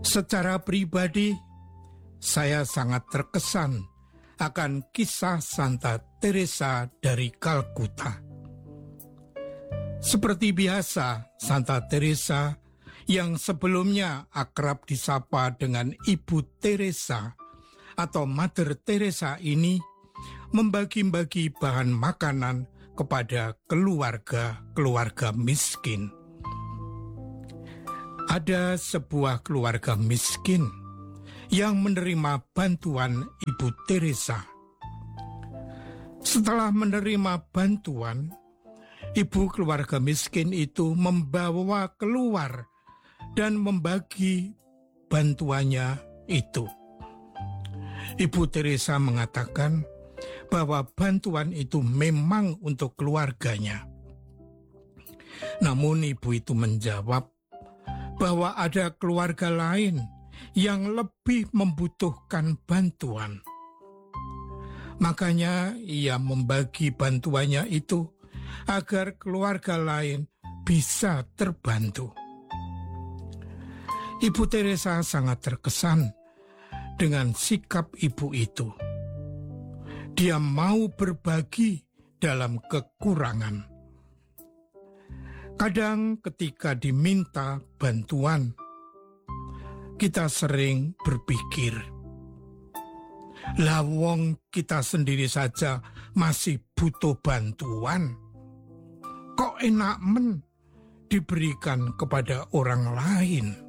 Secara pribadi, saya sangat terkesan akan kisah Santa Teresa dari Kalkuta. Seperti biasa, Santa Teresa yang sebelumnya akrab disapa dengan Ibu Teresa atau Mother Teresa ini membagi-bagi bahan makanan kepada keluarga-keluarga miskin. Ada sebuah keluarga miskin yang menerima bantuan Ibu Teresa. Setelah menerima bantuan, ibu keluarga miskin itu membawa keluar dan membagi bantuannya itu. Ibu Teresa mengatakan bahwa bantuan itu memang untuk keluarganya. Namun ibu itu menjawab bahwa ada keluarga lain yang lebih membutuhkan bantuan. Makanya ia membagi bantuannya itu agar keluarga lain bisa terbantu. Ibu Teresa sangat terkesan dengan sikap ibu itu. Dia mau berbagi dalam kekurangan. Kadang ketika diminta bantuan, kita sering berpikir, lah wong kita sendiri saja masih butuh bantuan. Kok enak diberikan kepada orang lain?